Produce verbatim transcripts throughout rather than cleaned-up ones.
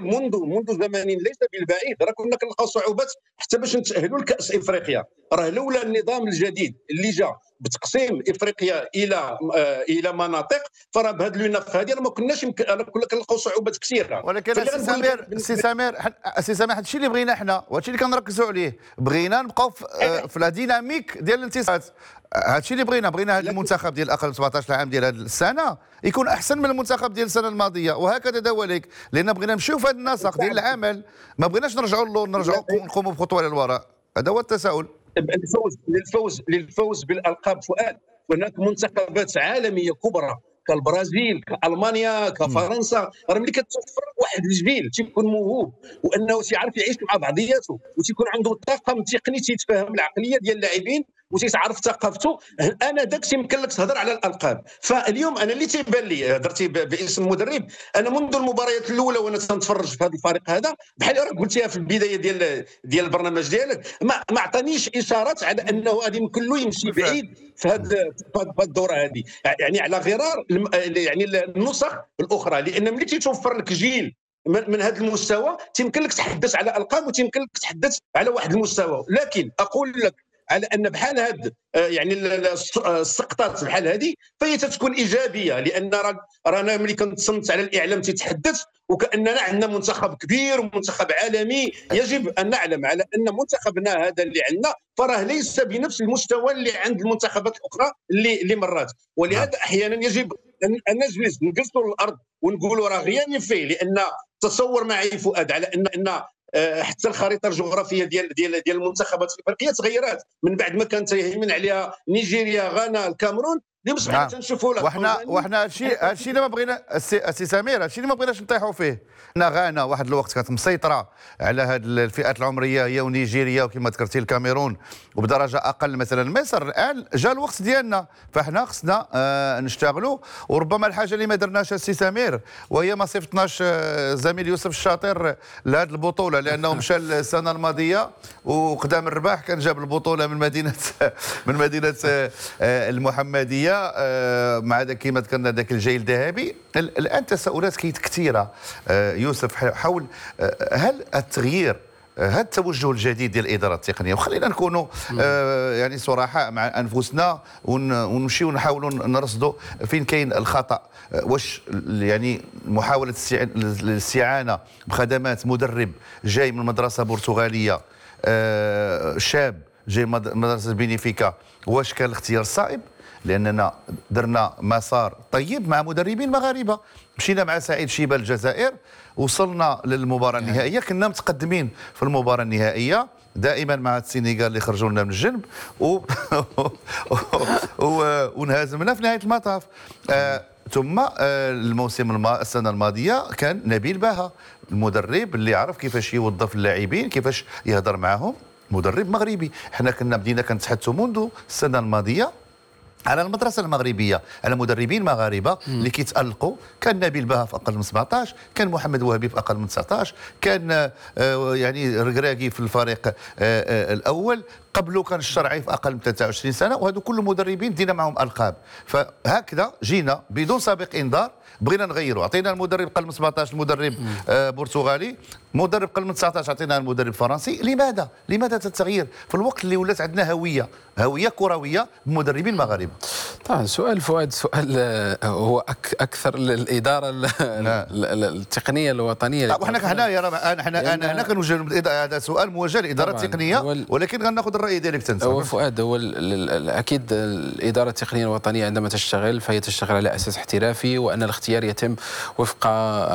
منذ منذ زمن ليس بالبعيد راه كنا كنلقاو صعوبات حتى باش نتاهلوا لكاس افريقيا. راه لولا النظام الجديد اللي جا بتقسيم افريقيا الى آه الى مناطق، فراه بهذه المناطق هذه ما كناش يمكن كنا كنلقاو صعوبات كثيره. ولكن السي سمير السي سمير السي سمير هذا الشيء اللي بغينا حنا وهذا الشيء اللي كنركزوا عليه، بغينا نبقاو في لا ديناميك ديال الانتصارات. هذا الشيء اللي بغينا بغينا هذا المنتخب ديال اقل من سبعطاش عام ديال هذه السنه يكون احسن من المنتخب ديال السنه الماضيه، وهكذا دواليك، لان بغينا نمشيو في هذا النسق ديال العمل، ما بغيناش نرجعوا نرجعوا نقوموا بخطوه للوراء. هذا هو التساؤل. الفوز للفوز للفوز بالالقاب فؤاد، هناك منتخبات عالميه كبرى كالبرازيل كالمانيا كفرنسا، راه ملي كتوفر واحد الجيل تيكون موهوب وانه تيعرف يعيش مع بعضياته وتيكون عنده الطاقم التقني تيتفاهم العقليه ديال اللاعبين وتيتعرف ثقافته، انا داك تيمكن لك تهضر على الالقاب. فاليوم انا اللي تيبان لي هضرتي باسم مدرب، انا منذ المباريات الاولى وانا تنتفرج في هذا الفريق هذا بحال راه قلتيها في البدايه ديال ديال البرنامج ديالك، ما ما عطانيش اشارات على انه غادي يمكن له يمشي بعيد في هذه في الدوره هذه، يعني على غرار يعني النسخ الاخرى، لان ملي تيتوفر لك جيل من, من هذا المستوى تيمكن لك تحدث على القاب وتيمكن لك تحدث على واحد المستوى. لكن اقول لك على ان بحال هاد يعني السقطات بحال هذه فهي تتكون ايجابيه، لان رانا ملي كنتصنت على الاعلام تيتحدث وكاننا عندنا منتخب كبير ومنتخب عالمي. يجب ان نعلم على ان منتخبنا هذا اللي عندنا فراه ليس بنفس المستوى اللي عند المنتخبات الاخرى اللي اللي مرات، ولهذا احيانا يجب ان نجلس نجلسوا للارض ونقولوا راه غير فيه، لان تصور معي فؤاد على ان ان حتى الخريطه الجغرافيه ديال ديال ديال المنتخبات الافريقيه تغيرات من بعد ما كانت يهيمن عليها نيجيريا غانا الكاميرون، اليوم صبحنا تنشوفوا لها. وحنا وحنا هادشي هادشي اللي ما بغينا السي سمير، هادشي اللي ما بغيناش نطيحوا فيه. حنا غانا واحد الوقت كانت مسيطره على هذه الفئات العمريه هي ونيجيريا وكما ذكرتي الكاميرون، وبدرجه اقل مثلا مصر. الان جا الوقت ديالنا، فاحنا خصنا آه نشتغلوا. وربما الحاجه اللي ما درناش السي سمير وهي ما صيفطناش آه زميل يوسف الشاطر لهذه البطوله، لانه مشى السنه الماضيه وقدام الرباح كان جاب البطوله من مدينه من مدينه آه المحمديه مع ذاك كما ذكرنا ذاك الجيل الذهبي. الان تساؤلات كيت كثيره يوسف حول هل التغيير، هذا التوجه الجديد ديال الاداره التقنيه، وخلينا نكونوا آه يعني صراحه مع انفسنا ونمشيو ونحاولوا نرصدوا فين كاين الخطا. واش يعني محاوله الاستعانه بخدمات مدرب جاي من مدرسه برتغاليه آه شاب جاي من مدرسه بينيفيكا، واش كان الاختيار صائب؟ لاننا درنا مسار طيب مع مدربين مغاربه، مشينا مع سعيد شيبه الجزائر، وصلنا للمباراه النهائيه، كنا متقدمين في المباراه النهائيه دائما مع السنغال اللي خرجوا لنا من الجنب و... ونهزمنا في نهايه المطاف. آه ثم آه الموسم الم... السنه الماضيه كان نبيل باها المدرب اللي عرف كيفاش يوظف اللاعبين، كيفاش يهضر معهم، مدرب مغربي. احنا كنا بدينا كنتحدثوا منذ السنه الماضيه على المدرسه المغربيه، على مدربين مغاربه اللي كيتالقوا. كان نبيل باها في اقل من سبعطاش، كان محمد وهبي في اقل من تسعطاش، كان يعني ركراكي في الفريق الاول، قبله كان الشرعي في اقل من ثلاثة وعشرين سنه، وهذو كل مدربين دينا معهم القاب. فهكذا جينا بدون سابق انذار بغينا نغيروا، عطينا المدرب قل من سبعطاش المدرب آه برتغالي، مدرب قل من تسعطاش عطينا المدرب فرنسي. لماذا؟ لماذا التغيير في الوقت اللي ولات عندنا هويه هويه كرويه بمدربين مغاربه؟ طبعا سؤال فؤاد، سؤال هو اكثر الاداره التقنيه الوطنيه. طيب وحنا هنايا راه احنا انا هنا كنوجه هذا سؤال موجه للاداره التقنيه، ولكن غناخذ الراي ديالك انت. هو فؤاد، هو اكيد الاداره التقنيه الوطنيه عندما تشتغل فهي تشتغل على اساس احترافي، وان الاختيار يتم وفق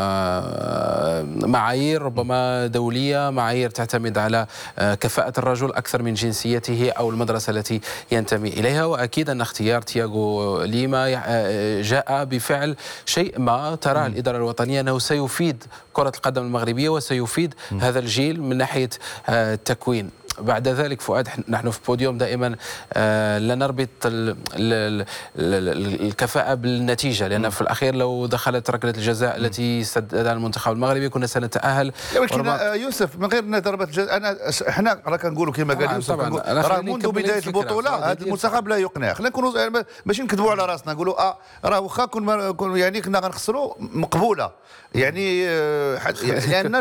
معايير ربما دوليه، معايير تعتمد على كفاءه الرجل اكثر من جنسيته او المدرسه التي ينتمي اليها. واكيد ان اختيار تياغو ليما جاء بفعل شيء ما تراه الاداره الوطنيه انه سيفيد كره القدم المغربيه وسيفيد هذا الجيل من ناحيه التكوين. بعد ذلك فؤاد، نحن في بوديوم دائما لا نربط الكفاءة بالنتيجة، لأن في الأخير لو دخلت ركلة الجزاء التي سددها المنتخب المغربي كنا سنتأهل. ولكن يوسف من غير ضربة الجزاء، أنا احنا راه كنقولوا كما قال يوسف، راه منذ بداية البطولة هذا المنتخب لا يقنع. خلينا نكونوا ماشي نكذبوا على راسنا، نقولوا اه راه واخا كنا يعني كنا غنخسروا مقبولة، يعني لأن